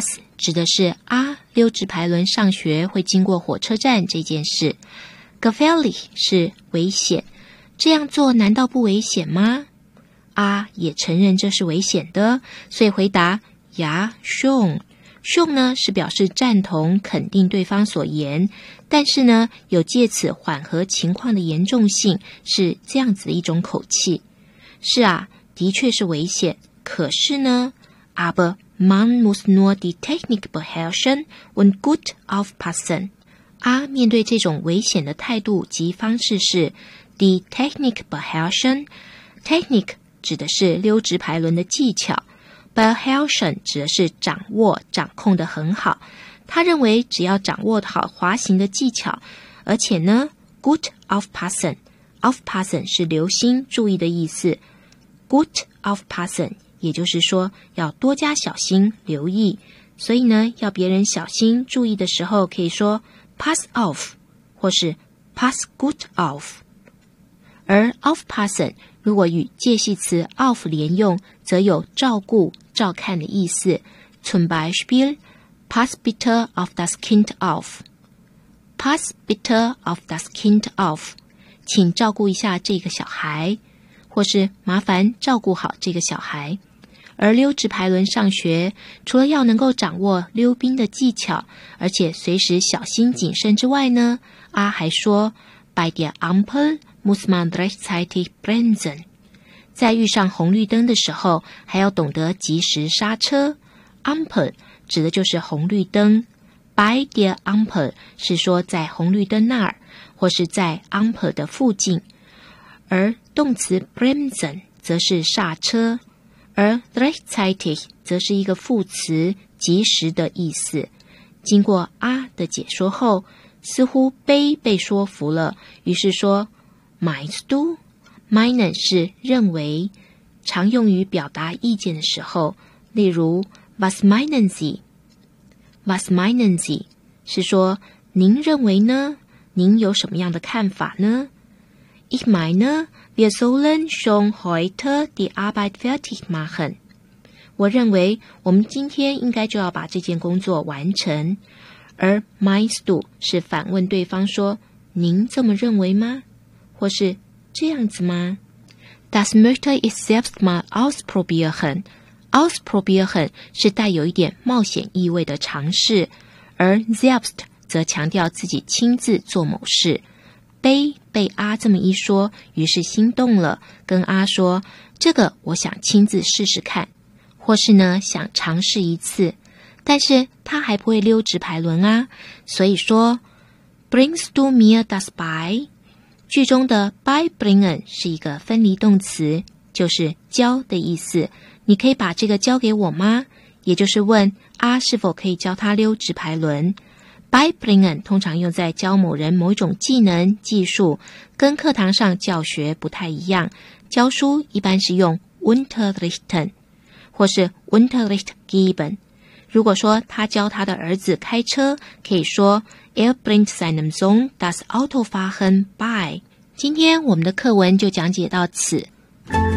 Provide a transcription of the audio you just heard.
Bus 指的是溜直排轮上学会经过火车站这件事。Gefährlich 是危险，这样做难道不危险吗？也承认这是危险的，所以回答 Ja schon。schon 呢是表示赞同肯定对方所言，但是呢有借此缓和情况的严重性，是这样子的一种口气。是的确是危险，可是呢 aber man muss nur die Technik beherrschen und gut aufpassen。面对这种危险的态度及方式是 die Technik beherrschen。 Technik 指的是溜直排轮的技巧， beherrschen 指的是掌握掌控得很好。他认为只要掌握好滑行的技巧，而且呢 gut aufpassen， aufpassen 是留心注意的意思， gut aufpassen 也就是说要多加小心留意，所以呢要别人小心注意的时候可以说 pass auf 或是 pass gut auf。 而 aufpassen 如果与介系词 auf 连用，则有照顾照看的意思。zum Beispiel Pass bitte auf das Kind auf。 Pass bitte auf das Kind auf， 请照顾一下这个小孩，或是麻烦照顾好这个小孩。而溜直排轮上学，除了要能够掌握溜冰的技巧，而且随时小心谨慎之外呢，还说 Bei der Ampel muss man rechtzeitig bremsen。 在遇上红绿灯的时候，还要懂得及时刹车。 Ampel 指的就是红绿灯， Bei der Ampel 是说在红绿灯那儿，或是在 Ampel 的附近。而动词 bremsen 则是刹车，而 rechtzeitig 则是一个副词，及时的意思。经过的解说后，似乎被说服了，于是说 meinst du。 meinen 是认为，常用于表达意见的时候，例如 Was meinen Sie？ Was meinen Sie 是说您认为呢？您有什么样的看法呢？ Ich meine, wir sollen schon heute die Arbeit fertig machen。 我认为我们今天应该就要把这件工作完成。而 meinst du 是反问对方说，您这么认为吗？或是这样子吗？ Das möchte ich selbst mal ausprobieren。 ausprobieren 是带有一点冒险意味的尝试，而 selbst 则强调自己亲自做某事。被这么一说，于是心动了，跟说，这个我想亲自试试看，或是呢想尝试一次。但是他还不会溜直排轮所以说 Bringst du mir das bei？ 句中的 beibringen 是一个分离动词，就是教的意思。你可以把这个交给我吗？也就是问是否可以教他溜直排轮。beibringen 通常用在教某人某一种技能技术，跟课堂上教学不太一样。教书一般是用 unterrichten 或是 Unterricht geben。如果说他教他的儿子开车，可以说 bringt seinem Sohn das Autofahren bei。 今天我们的课文就讲解到此。